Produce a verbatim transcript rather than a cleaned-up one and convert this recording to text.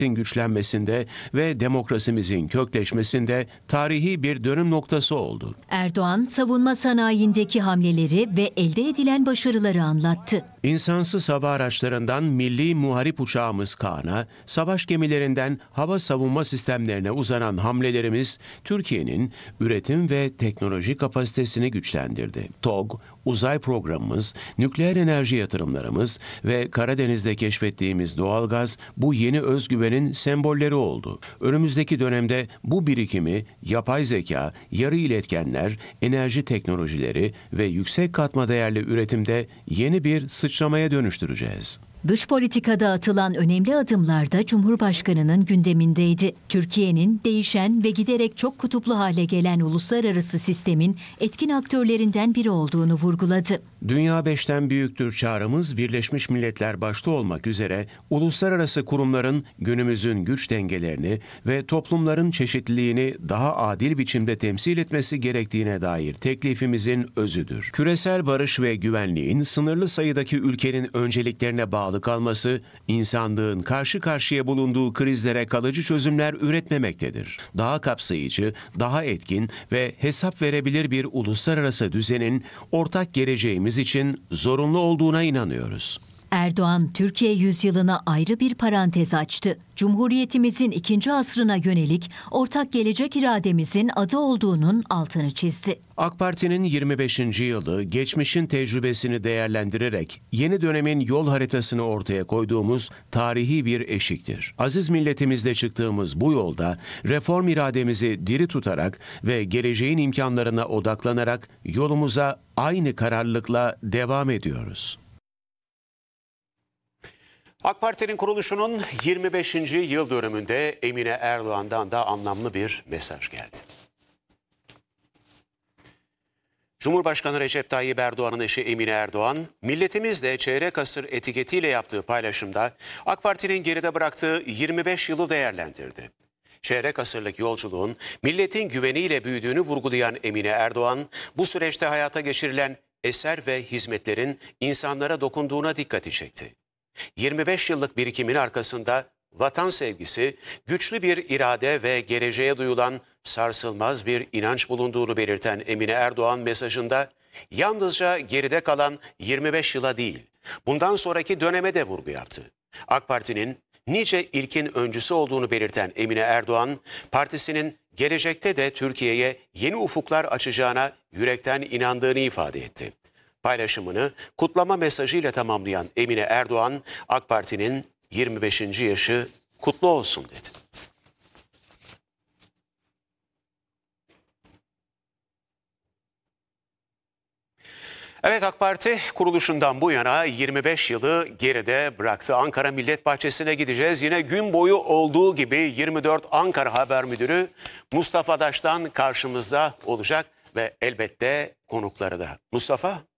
güçlenmesinde ve demokrasimizin kökleşmesinde tarihi bir dönüm noktası oldu. Erdoğan, savunma sanayindeki hamleleri ve elde edilen başarıları anlattı. İnsansız hava araçlarından milli muharip uçağımız Kaan'a, savaş gemilerinden hava savunma sistemlerine uzanan hamlelerimiz Türkiye'nin üretim ve teknoloji kapasitesini güçlendirdi. TOG, uzay programımız, nükleer enerji yatırımlarımız ve Karadeniz'de keşfettiğimiz doğalgaz bu yeni özgüvenin sembolleri oldu. Önümüzdeki dönemde bu birikimi yapay zeka, yarı iletkenler, enerji teknolojileri ve yüksek katma değerli üretimde yeni bir sıçramaya dönüştüreceğiz. Dış politikada atılan önemli adımlar da Cumhurbaşkanı'nın gündemindeydi. Türkiye'nin değişen ve giderek çok kutuplu hale gelen uluslararası sistemin etkin aktörlerinden biri olduğunu vurguladı. Dünya beşten büyüktür çağrımız Birleşmiş Milletler başta olmak üzere uluslararası kurumların günümüzün güç dengelerini ve toplumların çeşitliliğini daha adil biçimde temsil etmesi gerektiğine dair teklifimizin özüdür. Küresel barış ve güvenliğin sınırlı sayıdaki ülkenin önceliklerine bağlı kalması, insanlığın karşı karşıya bulunduğu krizlere kalıcı çözümler üretmemektedir. Daha kapsayıcı, daha etkin ve hesap verebilir bir uluslararası düzenin ortak geleceğimiz için zorunlu olduğuna inanıyoruz. Erdoğan, Türkiye yüzyılına ayrı bir parantez açtı. Cumhuriyetimizin ikinci asrına yönelik ortak gelecek irademizin adı olduğunun altını çizdi. AK Parti'nin yirmi beşinci yılı geçmişin tecrübesini değerlendirerek yeni dönemin yol haritasını ortaya koyduğumuz tarihi bir eşiktir. Aziz milletimizle çıktığımız bu yolda reform irademizi diri tutarak ve geleceğin imkanlarına odaklanarak yolumuza aynı kararlılıkla devam ediyoruz. AK Parti'nin kuruluşunun yirmi beşinci yıl dönümünde Emine Erdoğan'dan da anlamlı bir mesaj geldi. Cumhurbaşkanı Recep Tayyip Erdoğan'ın eşi Emine Erdoğan, milletimizle çeyrek asır etiketiyle yaptığı paylaşımda AK Parti'nin geride bıraktığı yirmi beş yılı değerlendirdi. Çeyrek asırlık yolculuğun milletin güveniyle büyüdüğünü vurgulayan Emine Erdoğan, bu süreçte hayata geçirilen eser ve hizmetlerin insanlara dokunduğuna dikkati çekti. yirmi beş yıllık birikimin arkasında vatan sevgisi, güçlü bir irade ve geleceğe duyulan sarsılmaz bir inanç bulunduğunu belirten Emine Erdoğan mesajında yalnızca geride kalan yirmi beş yıla değil, bundan sonraki döneme de vurgu yaptı. AK Parti'nin nice ilkin öncüsü olduğunu belirten Emine Erdoğan, partisinin gelecekte de Türkiye'ye yeni ufuklar açacağına yürekten inandığını ifade etti. Paylaşımını kutlama mesajıyla tamamlayan Emine Erdoğan, AK Parti'nin yirmi beşinci yaşı kutlu olsun dedi. Evet, AK Parti kuruluşundan bu yana yirmi beş yılı geride bıraktı. Ankara Millet Bahçesi'ne gideceğiz. Yine gün boyu olduğu gibi yirmi dört Ankara Haber Müdürü Mustafa Daş'tan karşımızda olacak ve elbette konukları da. Mustafa.